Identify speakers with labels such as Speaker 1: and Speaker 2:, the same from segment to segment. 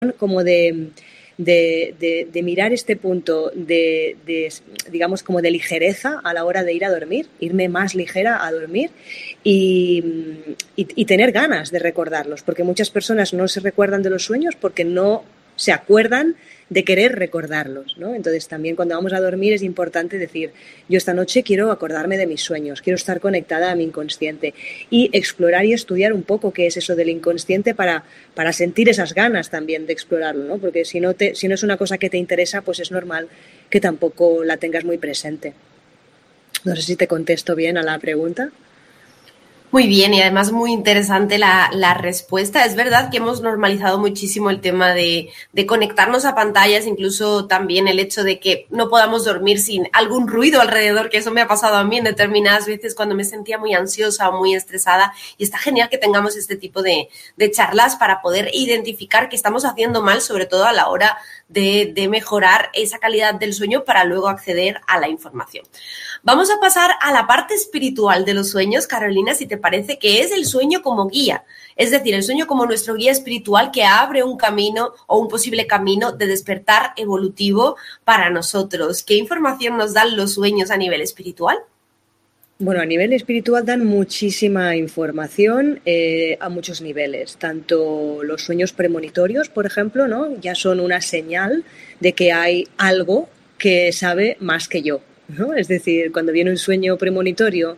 Speaker 1: como de mirar este punto digamos, como de ligereza a la hora de ir a dormir, irme más ligera a dormir y tener ganas de recordarlos, porque muchas personas no se recuerdan de los sueños porque no se acuerdan de querer recordarlos, ¿no? Entonces también cuando vamos a dormir es importante decir, yo esta noche quiero acordarme de mis sueños, quiero estar conectada a mi inconsciente y explorar y estudiar un poco qué es eso del inconsciente para sentir esas ganas también de explorarlo, ¿no? Porque si no es una cosa que te interesa, pues es normal que tampoco la tengas muy presente. No sé si te contesto bien a la pregunta.
Speaker 2: Muy bien, y además muy interesante la respuesta. Es verdad que hemos normalizado muchísimo el tema de conectarnos a pantallas, incluso también el hecho de que no podamos dormir sin algún ruido alrededor, que eso me ha pasado a mí en determinadas veces cuando me sentía muy ansiosa o muy estresada, y está genial que tengamos este tipo de charlas para poder identificar qué estamos haciendo mal, sobre todo a la hora de mejorar esa calidad del sueño para luego acceder a la información. Vamos a pasar a la parte espiritual de los sueños, Carolina, si te parece, que es el sueño como guía. Es decir, el sueño como nuestro guía espiritual que abre un camino o un posible camino de despertar evolutivo para nosotros. ¿Qué información nos dan los sueños a nivel espiritual?
Speaker 1: Bueno, a nivel espiritual dan muchísima información a muchos niveles. Tanto los sueños premonitorios, por ejemplo, ¿no? Ya son una señal de que hay algo que sabe más que yo, ¿no? Es decir, cuando viene un sueño premonitorio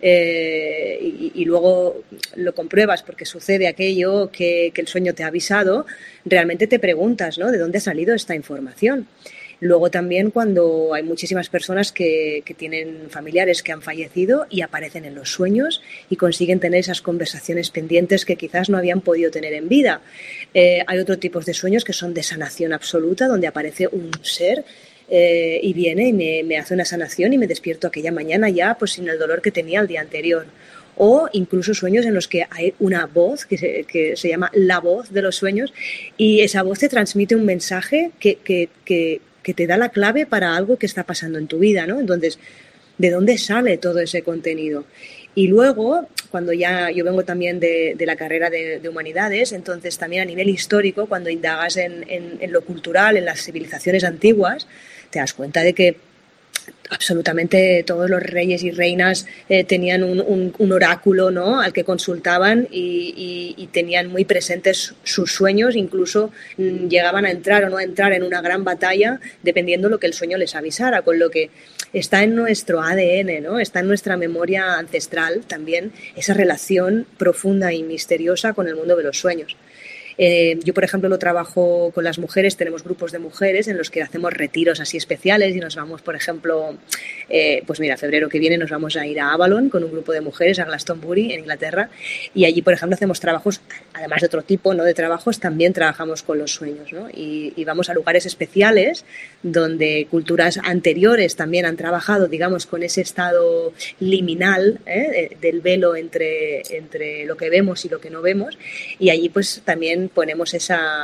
Speaker 1: y luego lo compruebas porque sucede aquello que el sueño te ha avisado, realmente te preguntas, ¿no? ¿De dónde ha salido esta información? Luego también cuando hay muchísimas personas que tienen familiares que han fallecido y aparecen en los sueños y consiguen tener esas conversaciones pendientes que quizás no habían podido tener en vida. Hay otros tipos de sueños que son de sanación absoluta, donde aparece un ser y viene y me hace una sanación y me despierto aquella mañana ya pues sin el dolor que tenía el día anterior. O incluso sueños en los que hay una voz que se llama la voz de los sueños y esa voz te transmite un mensaje que te da la clave para algo que está pasando en tu vida, ¿no? Entonces, ¿de dónde sale todo ese contenido? Y luego, cuando ya yo vengo también de la carrera de humanidades, entonces también a nivel histórico, cuando indagas en lo cultural, en las civilizaciones antiguas, te das cuenta de que absolutamente todos los reyes y reinas tenían un oráculo, ¿no? Al que consultaban y tenían muy presentes sus sueños, incluso llegaban a entrar o no a entrar en una gran batalla dependiendo lo que el sueño les avisara, con lo que está en nuestro ADN, ¿no? Está en nuestra memoria ancestral también esa relación profunda y misteriosa con el mundo de los sueños. Yo, por ejemplo, lo trabajo con las mujeres, tenemos grupos de mujeres en los que hacemos retiros así especiales y nos vamos, por ejemplo, pues mira, febrero que viene nos vamos a ir a Avalon con un grupo de mujeres a Glastonbury, en Inglaterra, y allí, por ejemplo, hacemos trabajos, además de otro tipo, ¿no?, de trabajos, también trabajamos con los sueños, ¿no? Y vamos a lugares especiales donde culturas anteriores también han trabajado, digamos, con ese estado liminal del velo entre lo que vemos y lo que no vemos, y allí pues también ponemos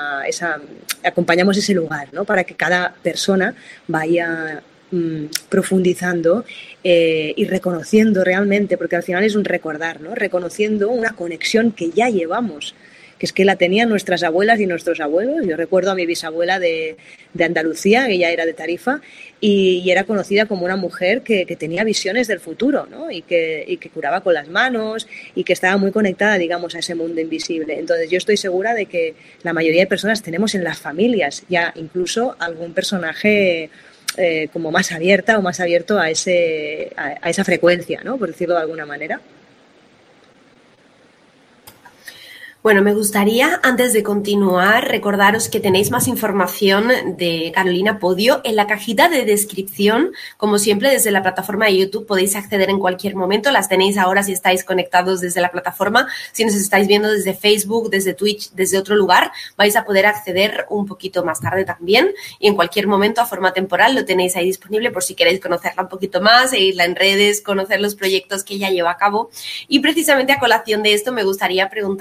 Speaker 1: acompañamos ese lugar, ¿no?, para que cada persona vaya profundizando y reconociendo realmente, porque al final es un recordar, ¿no?, reconociendo una conexión que ya llevamos, que es que la tenían nuestras abuelas y nuestros abuelos. Yo recuerdo a mi bisabuela de Andalucía, que ella era de Tarifa, y era conocida como una mujer que tenía visiones del futuro, ¿no?, y que curaba con las manos y que estaba muy conectada, digamos, a ese mundo invisible. Entonces yo estoy segura de que la mayoría de personas tenemos en las familias ya incluso algún personaje como más abierta o más abierto a esa frecuencia, ¿no?, por decirlo de alguna manera.
Speaker 2: Bueno, me gustaría, antes de continuar, recordaros que tenéis más información de Carolina Podio en la cajita de descripción. Como siempre, desde la plataforma de YouTube podéis acceder en cualquier momento. Las tenéis ahora si estáis conectados desde la plataforma. Si nos estáis viendo desde Facebook, desde Twitch, desde otro lugar, vais a poder acceder un poquito más tarde también. Y en cualquier momento, a forma temporal, lo tenéis ahí disponible por si queréis conocerla un poquito más, seguirla en redes, conocer los proyectos que ella lleva a cabo. Y precisamente a colación de esto, me gustaría preguntarte, Carolina,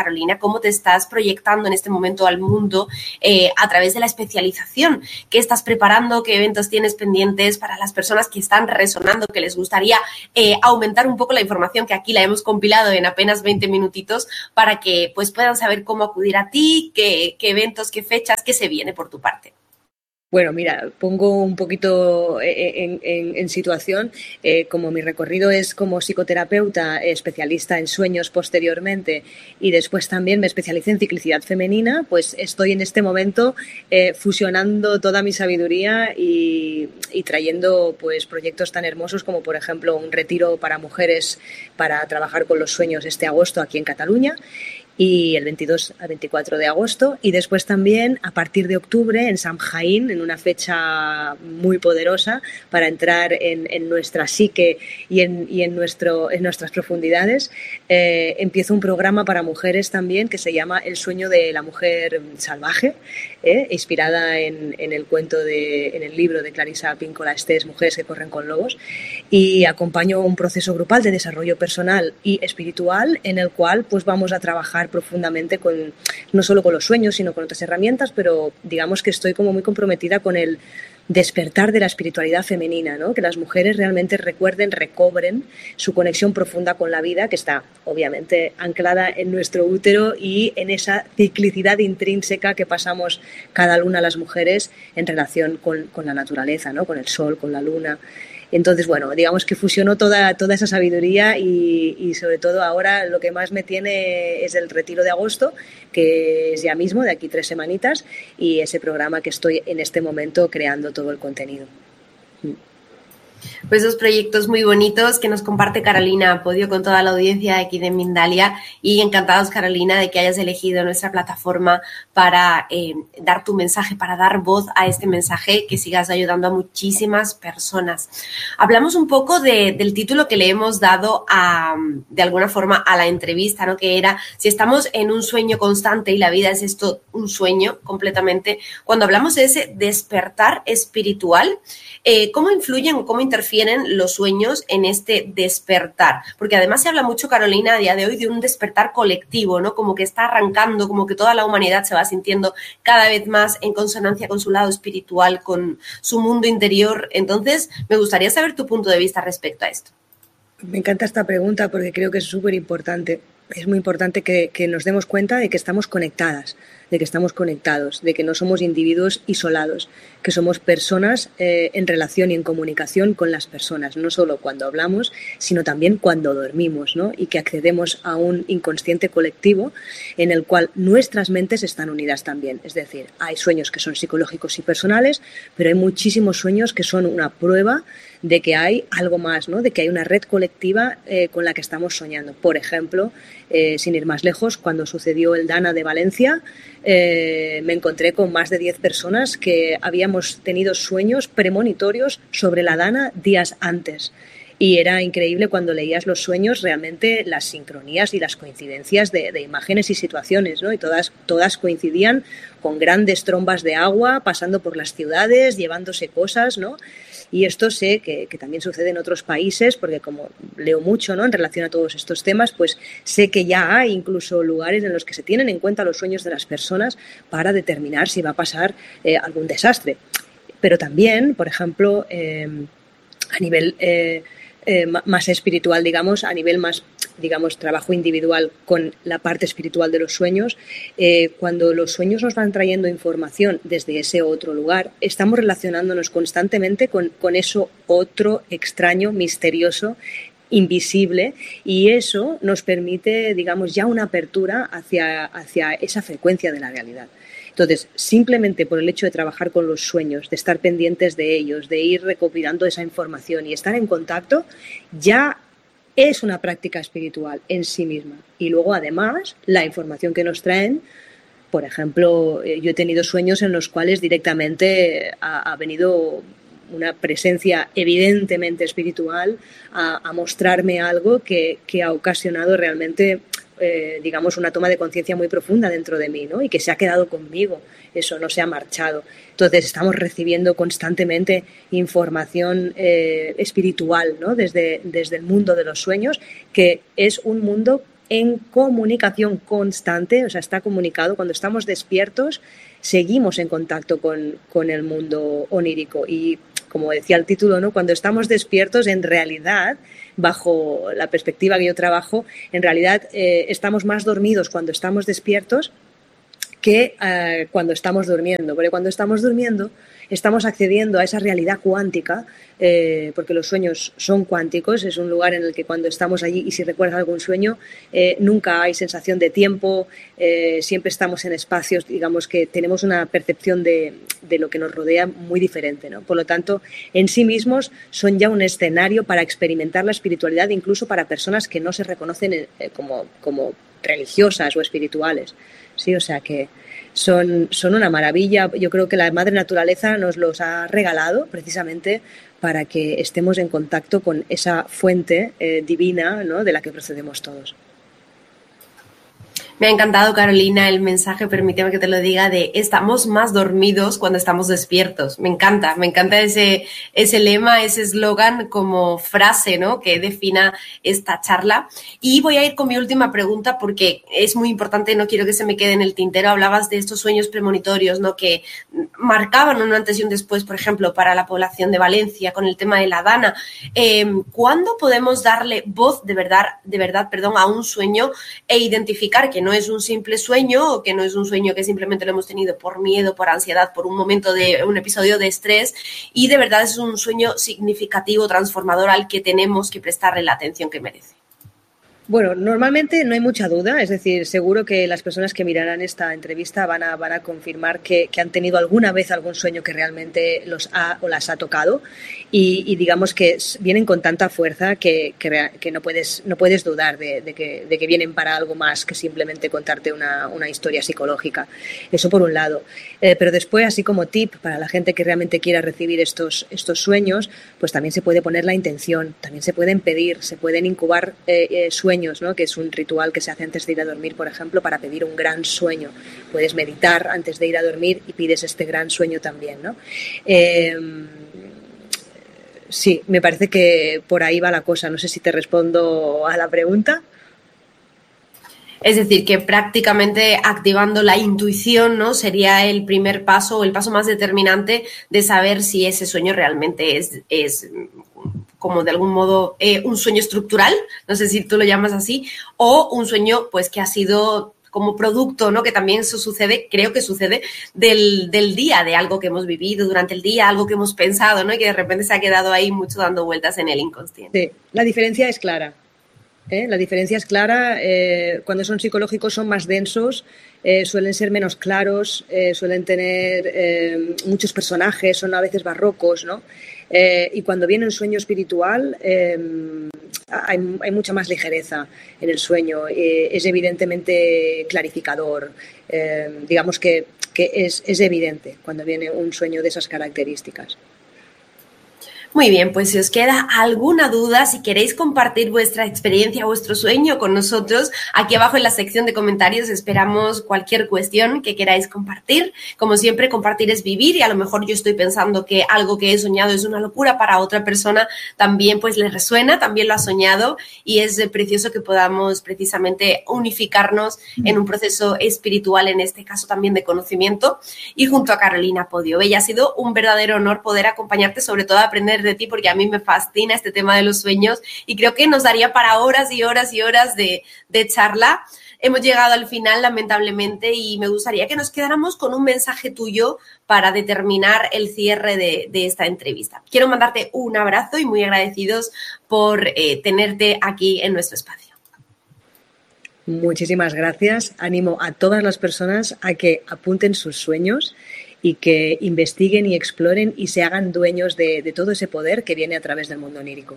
Speaker 2: Carolina, cómo te estás proyectando en este momento al mundo a través de la especialización. ¿Qué estás preparando? ¿Qué eventos tienes pendientes para las personas que están resonando, que les gustaría aumentar un poco la información que aquí la hemos compilado en apenas 20 minutitos para que pues puedan saber cómo acudir a ti, qué eventos, qué fechas, qué se viene por tu parte?
Speaker 1: Bueno, mira, pongo un poquito en situación. Como mi recorrido es como psicoterapeuta, especialista en sueños posteriormente, y después también me especialicé en ciclicidad femenina, pues estoy en este momento fusionando toda mi sabiduría y trayendo pues proyectos tan hermosos como, por ejemplo, un retiro para mujeres para trabajar con los sueños este agosto aquí en Cataluña, y el 22 al 24 de agosto, y después también a partir de octubre en Samhain, en una fecha muy poderosa para entrar en nuestra psique y en nuestras profundidades, empiezo un programa para mujeres también que se llama El sueño de la mujer salvaje, inspirada en el cuento en el libro de Clarissa Pinkola Estés, Mujeres que corren con lobos, y acompaño un proceso grupal de desarrollo personal y espiritual en el cual pues vamos a trabajar profundamente no solo con los sueños, sino con otras herramientas, pero digamos que estoy como muy comprometida con el despertar de la espiritualidad femenina, ¿no? Que las mujeres realmente recobren su conexión profunda con la vida, que está obviamente anclada en nuestro útero y en esa ciclicidad intrínseca que pasamos cada luna las mujeres en relación con la naturaleza, ¿no? Con el sol, con la luna. Entonces, bueno, digamos que fusionó toda esa sabiduría y sobre todo ahora lo que más me tiene es el retiro de agosto, que es ya mismo, de aquí 3 semanitas, y ese programa que estoy en este momento creando todo el contenido.
Speaker 2: Pues esos proyectos muy bonitos que nos comparte Carolina Podio con toda la audiencia de aquí de Mindalia, y encantados, Carolina, de que hayas elegido nuestra plataforma para dar tu mensaje, para dar voz a este mensaje, que sigas ayudando a muchísimas personas. Hablamos un poco del título que le hemos dado de alguna forma a la entrevista, ¿no? Que era si estamos en un sueño constante y la vida es esto, un sueño completamente. Cuando hablamos de ese despertar espiritual, ¿cómo influyen o cómo interfieren los sueños en este despertar? Porque además se habla mucho, Carolina, a día de hoy de un despertar colectivo, ¿no? Como que está arrancando, como que toda la humanidad se va sintiendo cada vez más en consonancia con su lado espiritual, con su mundo interior. Entonces, me gustaría saber tu punto de vista respecto a esto.
Speaker 1: Me encanta esta pregunta porque creo que es súper importante. Es muy importante que nos demos cuenta de que estamos conectadas, de que estamos conectados, de que no somos individuos isolados, que somos personas en relación y en comunicación con las personas, no solo cuando hablamos, sino también cuando dormimos, ¿no? Y que accedemos a un inconsciente colectivo en el cual nuestras mentes están unidas también. Es decir, hay sueños que son psicológicos y personales, pero hay muchísimos sueños que son una prueba de que hay algo más, ¿no? De que hay una red colectiva con la que estamos soñando. Por ejemplo, sin ir más lejos, cuando sucedió el Dana de Valencia, me encontré con más de 10 personas que habíamos tenido sueños premonitorios sobre la Dana días antes. Y era increíble cuando leías los sueños, realmente las sincronías y las coincidencias de imágenes y situaciones, ¿no? Y todas coincidían con grandes trombas de agua pasando por las ciudades, llevándose cosas, ¿no? Y esto sé que también sucede en otros países, porque como leo mucho, ¿no?, en relación a todos estos temas, pues sé que ya hay incluso lugares en los que se tienen en cuenta los sueños de las personas para determinar si va a pasar algún desastre. Pero también, por ejemplo, a nivel más espiritual, digamos, a nivel más, digamos, trabajo individual con la parte espiritual de los sueños, cuando los sueños nos van trayendo información desde ese otro lugar, estamos relacionándonos constantemente con eso otro extraño, misterioso, invisible, y eso nos permite, digamos, ya una apertura hacia esa frecuencia de la realidad. Entonces, simplemente por el hecho de trabajar con los sueños, de estar pendientes de ellos, de ir recopilando esa información y estar en contacto, ya es una práctica espiritual en sí misma. Y luego, además, la información que nos traen, por ejemplo, yo he tenido sueños en los cuales directamente ha venido una presencia evidentemente espiritual a mostrarme algo que ha ocasionado realmente digamos, una toma de conciencia muy profunda dentro de mí, ¿no? Y que se ha quedado conmigo, eso no se ha marchado. Entonces estamos recibiendo constantemente información espiritual, ¿no? Desde el mundo de los sueños, que es un mundo en comunicación constante, o sea, está comunicado. Cuando estamos despiertos, seguimos en contacto con el mundo onírico. Y como decía el título, ¿no? Cuando estamos despiertos, en realidad, bajo la perspectiva que yo trabajo, en realidad estamos más dormidos cuando estamos despiertos que cuando estamos durmiendo. Porque cuando estamos durmiendo estamos accediendo a esa realidad cuántica, porque los sueños son cuánticos, es un lugar en el que cuando estamos allí, y si recuerdas algún sueño, nunca hay sensación de tiempo, siempre estamos en espacios, digamos que tenemos una percepción de lo que nos rodea muy diferente, ¿no? Por lo tanto, en sí mismos son ya un escenario para experimentar la espiritualidad, incluso para personas que no se reconocen como religiosas o espirituales. Sí, o sea que son una maravilla. Yo creo que la madre naturaleza nos los ha regalado precisamente para que estemos en contacto con esa fuente divina, ¿no? De la que procedemos todos.
Speaker 2: Me ha encantado, Carolina, el mensaje, permíteme que te lo diga, de estamos más dormidos cuando estamos despiertos. Me encanta ese lema, ese eslogan como frase, ¿no? Que defina esta charla. Y voy a ir con mi última pregunta porque es muy importante, no quiero que se me quede en el tintero. Hablabas de estos sueños premonitorios, ¿no? Que marcaban un antes y un después, por ejemplo, para la población de Valencia con el tema de la dana. ¿Cuándo podemos darle voz de verdad, a un sueño e identificar que no es un simple sueño o que no es un sueño que simplemente lo hemos tenido por miedo, por ansiedad, por un episodio de estrés, y de verdad es un sueño significativo, transformador, al que tenemos que prestarle la atención que merece?
Speaker 1: Bueno, normalmente no hay mucha duda, es decir, seguro que las personas que mirarán esta entrevista van a confirmar que han tenido alguna vez algún sueño que realmente los ha o las ha tocado, y digamos que vienen con tanta fuerza que no puedes dudar de que vienen para algo más que simplemente contarte una historia psicológica. Eso por un lado. Pero después, así como tip para la gente que realmente quiera recibir estos sueños, pues también se puede poner la intención, también se pueden pedir, se pueden incubar sueños, ¿no? Que es un ritual que se hace antes de ir a dormir, por ejemplo, para pedir un gran sueño. Puedes meditar antes de ir a dormir y pides este gran sueño también, ¿no? Sí, me parece que por ahí va la cosa. No sé si te respondo a la pregunta.
Speaker 2: Es decir, que prácticamente activando la intuición, ¿no? Sería el primer paso o el paso más determinante de saber si ese sueño realmente es como de algún modo un sueño estructural, no sé si tú lo llamas así, o un sueño pues que ha sido como producto, ¿no? Que también eso sucede, creo que sucede del día, de algo que hemos vivido durante el día, algo que hemos pensado, ¿no? Y que de repente se ha quedado ahí mucho dando vueltas en el inconsciente.
Speaker 1: Sí, la diferencia es clara. La diferencia es clara. Cuando son psicológicos son más densos, suelen ser menos claros, suelen tener muchos personajes, son a veces barrocos, ¿no? Y cuando viene un sueño espiritual hay mucha más ligereza en el sueño, es evidentemente clarificador, digamos que es evidente cuando viene un sueño de esas características.
Speaker 2: Muy bien, pues si os queda alguna duda, si queréis compartir vuestra experiencia, vuestro sueño con nosotros, aquí abajo en la sección de comentarios esperamos cualquier cuestión que queráis compartir. Como siempre, compartir es vivir, y a lo mejor yo estoy pensando que algo que he soñado es una locura, para otra persona también pues le resuena, también lo ha soñado, y es precioso que podamos precisamente unificarnos en un proceso espiritual, en este caso también de conocimiento, y junto a Carolina Podio. Bella, ha sido un verdadero honor poder acompañarte, sobre todo a aprender de ti, porque a mí me fascina este tema de los sueños y creo que nos daría para horas y horas y horas de charla. Hemos llegado al final, lamentablemente, y me gustaría que nos quedáramos con un mensaje tuyo para determinar el cierre de esta entrevista. Quiero mandarte un abrazo y muy agradecidos por tenerte aquí en nuestro espacio.
Speaker 1: Muchísimas gracias. Animo a todas las personas a que apunten sus sueños y que investiguen y exploren y se hagan dueños de todo ese poder que viene a través del mundo onírico.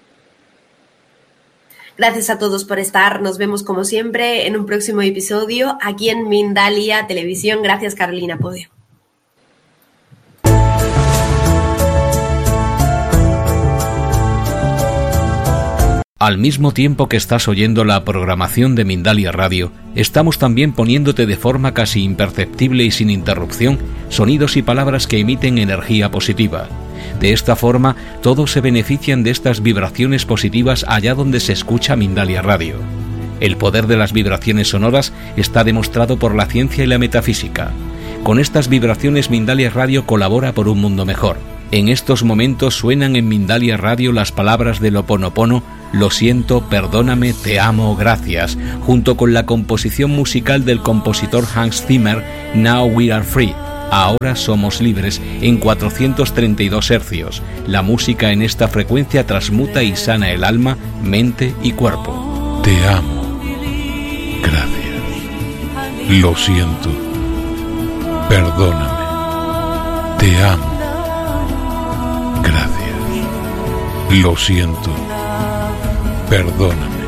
Speaker 2: Gracias a todos por estar. Nos vemos como siempre en un próximo episodio aquí en Mindalia Televisión. Gracias, Carolina Podio.
Speaker 3: Al mismo tiempo que estás oyendo la programación de Mindalia Radio, estamos también poniéndote de forma casi imperceptible y sin interrupción sonidos y palabras que emiten energía positiva. De esta forma, todos se benefician de estas vibraciones positivas allá donde se escucha Mindalia Radio. El poder de las vibraciones sonoras está demostrado por la ciencia y la metafísica. Con estas vibraciones Mindalia Radio colabora por un mundo mejor. En estos momentos suenan en Mindalia Radio las palabras del Ho Oponopono, lo siento, perdóname, te amo, gracias, junto con la composición musical del compositor Hans Zimmer, Now We Are Free. Ahora somos libres, en 432 hercios. La música en esta frecuencia transmuta y sana el alma, mente y cuerpo.
Speaker 4: Te amo. Gracias. Lo siento. Perdóname. Te amo. Gracias. Lo siento. Perdóname.